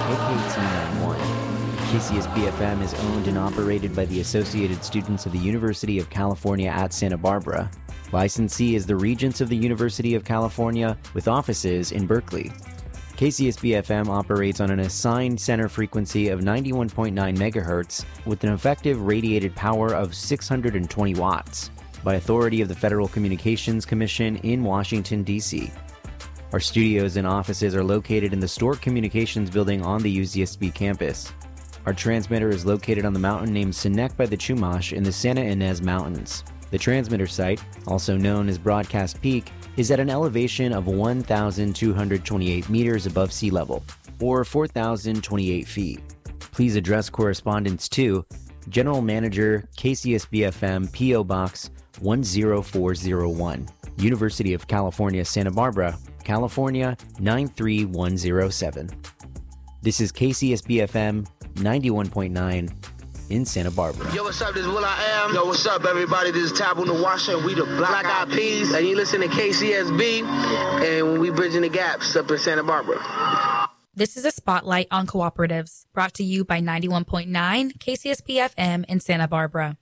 KKT91. KCSB-FM is owned and operated by the Associated Students of the University of California at Santa Barbara. Licensee is the Regents of the University of California, with offices in Berkeley. KCSB-FM operates on an assigned center frequency of 91.9 MHz with an effective radiated power of 620 watts by authority of the Federal Communications Commission in Washington, D.C. Our studios and offices are located in the Stork Communications Building on the UCSB campus. Our transmitter is located on the mountain named Sinek by the Chumash in the Santa Ynez Mountains. The transmitter site, also known as Broadcast Peak, is at an elevation of 1,228 meters above sea level, or 4,028 feet. Please address correspondence to General Manager, KCSB-FM, P.O. Box 10401, University of California, Santa Barbara, California 93107. This is KCSB-FM 91.9 in Santa Barbara. Yo, what's up? This is Will I Am. Yo, what's up, everybody? This is Taboo Nawasha, and we the Black Eyed Peas, and you listen to KCSB, and we bridging the gaps up in Santa Barbara. This is a spotlight on cooperatives, brought to you by 91.9 KCSB-FM in Santa Barbara.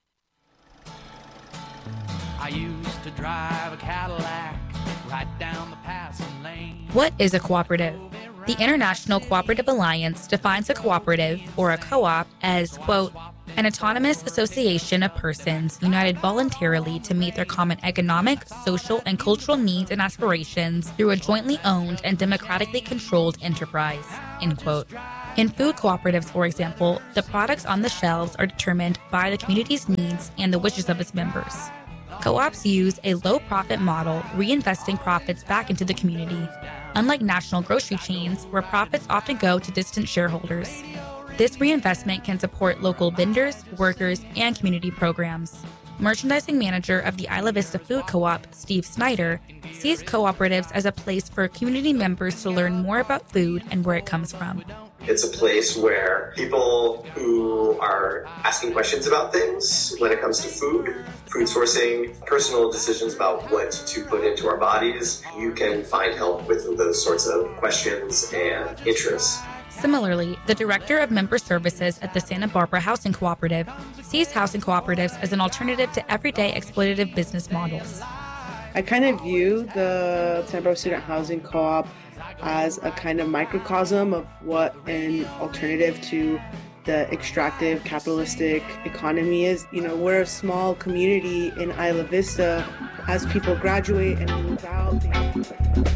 I used to drive a Cadillac right down the passing lane. What is a cooperative? The International Cooperative Alliance defines a cooperative, or a co-op, as, quote, an autonomous association of persons united voluntarily to meet their common economic, social, and cultural needs and aspirations through a jointly owned and democratically controlled enterprise, end quote. In food cooperatives, for example, the products on the shelves are determined by the community's needs and the wishes of its members. Co-ops use a low-profit model, reinvesting profits back into the community, unlike national grocery chains where profits often go to distant shareholders. This reinvestment can support local vendors, workers, and community programs. Merchandising manager of the Isla Vista Food Co-op, Steve Snyder, sees cooperatives as a place for community members to learn more about food and where it comes from. It's a place where people who are asking questions about things when it comes to food sourcing, personal decisions about what to put into our bodies, you can find help with those sorts of questions and interests. Similarly, the Director of Member Services at the Santa Barbara Housing Cooperative sees housing cooperatives as an alternative to everyday exploitative business models. I kind of view the Santa Barbara Student Housing Co-op as a kind of microcosm of what an alternative to the extractive capitalistic economy is. You know, we're a small community in Isla Vista. As people graduate and move out,